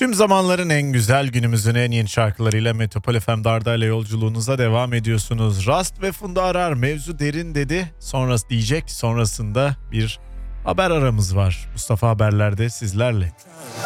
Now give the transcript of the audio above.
Tüm zamanların en güzel, günümüzün en yeni şarkılarıyla Metropol FM Darda ile yolculuğunuza devam ediyorsunuz. Rast ve Funda Arar mevzu derin dedi. Sonrası diyecek, sonrasında bir haber aramız var. Mustafa Haberler'de sizlerle.